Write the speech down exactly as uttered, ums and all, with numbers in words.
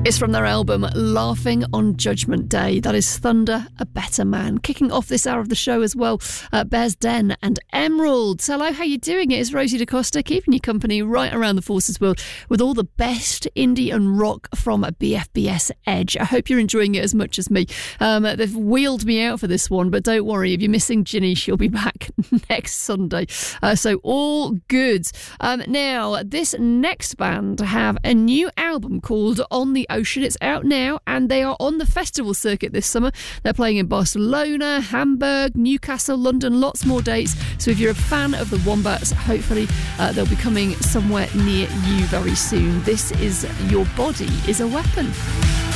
It's from their album Laughing on Judgment Day. That is Thunder, A Better Man. Kicking off this hour of the show as well, uh, Bears Den and Emeralds. Hello, how you doing? It is Rosie DaCosta, keeping you company right around the Forces world with all the best indie and rock from B F B S Edge. I hope you're enjoying it as much as me. Um, they've wheeled me out for this one, but don't worry, if you're missing Ginny, she'll be back next Sunday. Uh, so all good. Um, now, this next band have a new album called On the Ocean. It's out now, and they are on the festival circuit this summer. They're playing in Barcelona, Hamburg, Newcastle, London, lots more dates. So if you're a fan of the Wombats, hopefully uh, they'll be coming somewhere near you very soon. This is Your Body is a Weapon.